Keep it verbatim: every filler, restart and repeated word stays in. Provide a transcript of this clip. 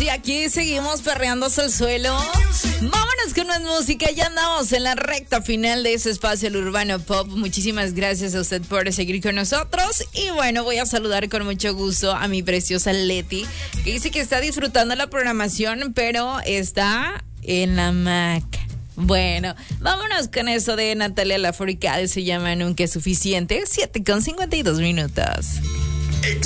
y aquí seguimos perreando hasta el suelo. Vámonos con más música, ya andamos en la recta final de ese espacio, el Urbano Pop. Muchísimas gracias a usted por seguir con nosotros. Y bueno, voy a saludar con mucho gusto a mi preciosa Leti, que dice que está disfrutando la programación, pero está en la Mac. Bueno, vámonos con eso de Natalia Lafourcade, se llama Nunca es Suficiente, siete con cincuenta y dos minutos.